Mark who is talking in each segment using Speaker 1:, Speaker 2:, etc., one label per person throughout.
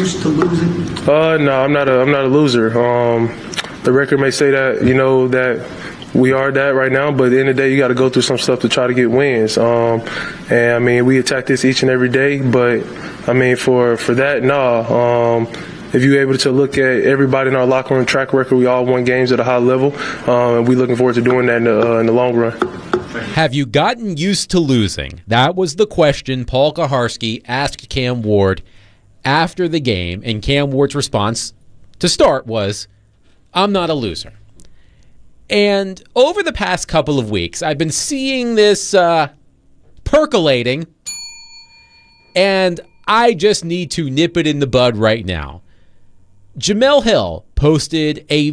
Speaker 1: used to losing?
Speaker 2: No, I'm not a loser. The record may say that, that we are that right now, but at the end of the day, you got to go through some stuff to try to get wins. We attack this each and every day, but for that, if you're able to look at everybody in our locker room track record, we all won games at a high level, and we're looking forward to doing that in the long run.
Speaker 3: Have you gotten used to losing? That was the question Paul Kuharsky asked Cam Ward after the game, and Cam Ward's response to start was, "I'm not a loser." And over the past couple of weeks, I've been seeing this percolating, and I just need to nip it in the bud right now. Jemele Hill posted a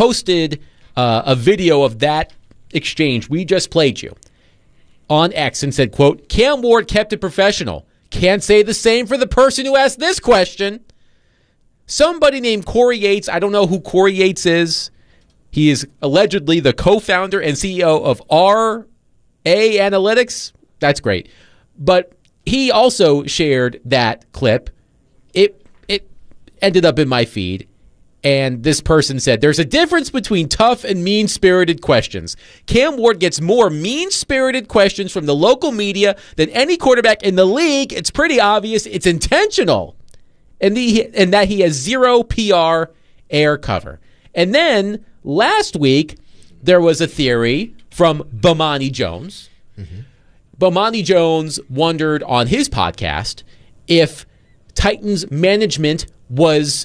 Speaker 3: video of that exchange we just played you on X and said, quote, "Cam Ward kept it professional. Can't say the same for the person who asked this question." Somebody named Corey Yates, I don't know who Corey Yates is. He is allegedly the co-founder and CEO of RA Analytics. That's great. But he also shared that clip. It ended up in my feed. And this person said, "There's a difference between tough and mean-spirited questions. Cam Ward gets more mean-spirited questions from the local media than any quarterback in the league. It's pretty obvious it's intentional. And that he has zero PR air cover." And then last week, there was a theory from Bomani Jones. Mm-hmm. Bomani Jones wondered on his podcast if Titans management was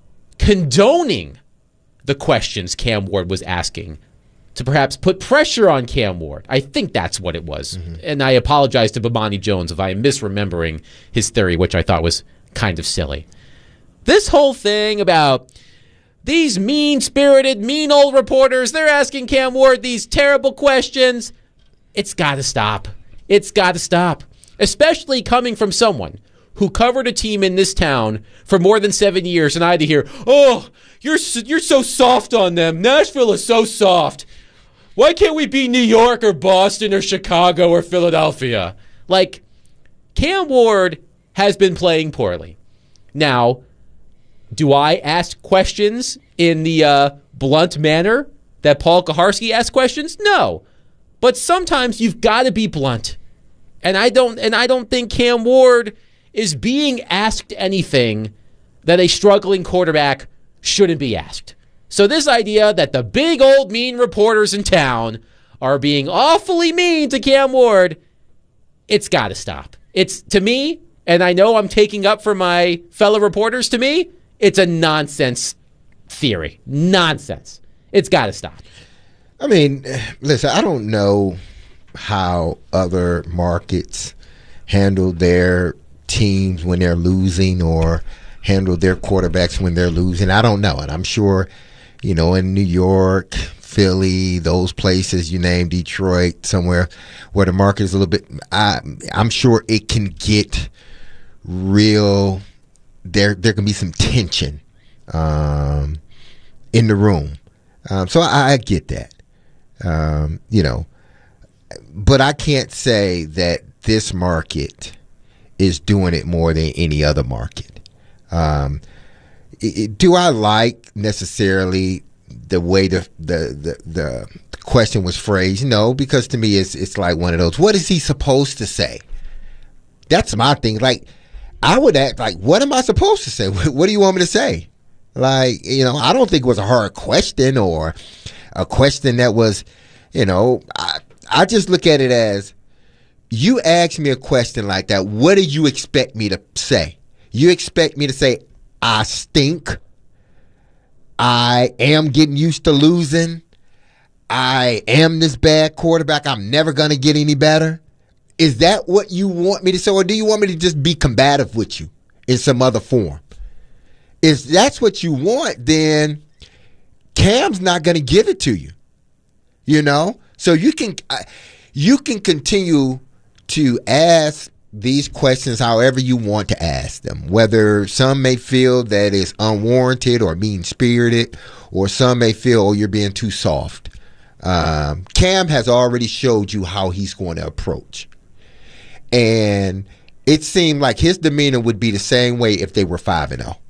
Speaker 3: condoning the questions Cam Ward was asking to perhaps put pressure on Cam Ward. I think that's what it was. Mm-hmm. And I apologize to Bomani Jones if I am misremembering his theory, which I thought was kind of silly. This whole thing about these mean-spirited, mean old reporters, they're asking Cam Ward these terrible questions. It's got to stop. It's got to stop. Especially coming from someone who covered a team in this town for more than 7 years, and I had to hear, "Oh, you're so soft on them. Nashville is so soft. Why can't we be New York or Boston or Chicago or Philadelphia?" Like, Cam Ward has been playing poorly. Now, do I ask questions in the blunt manner that Paul Kuharsky asks questions? No. But sometimes you've got to be blunt. And I don't think Cam Ward is being asked anything that a struggling quarterback shouldn't be asked. So this idea that the big old mean reporters in town are being awfully mean to Cam Ward, it's got to stop. It's, to me, and I know I'm taking up for my fellow reporters, to me, it's a nonsense theory. Nonsense. It's got to stop.
Speaker 4: I mean, listen, I don't know how other markets handle their teams when they're losing or handle their quarterbacks when they're losing. I don't know. And I'm sure, in New York, Philly, those places you name, Detroit, somewhere where the market is a little bit, I'm sure it can get real. There can be some tension in the room. So I get that. But I can't say that this market is doing it more than any other market. Do I like necessarily the way the question was phrased? No, because to me it's like one of those, what is he supposed to say? That's my thing. Like, I would act like, what am I supposed to say? What do you want me to say? Like, I don't think it was a hard question or a question that was, I just look at it as, you ask me a question like that, what do you expect me to say? You expect me to say, I stink. I am getting used to losing. I am this bad quarterback. I'm never going to get any better. Is that what you want me to say? Or do you want me to just be combative with you in some other form? If that's what you want, then Cam's not going to give it to you. So you can continue to ask these questions however you want to ask them, whether some may feel that it's unwarranted or mean-spirited, or some may feel, oh, you're being too soft. Cam has already showed you how he's going to approach. And it seemed like his demeanor would be the same way if they were 5-0.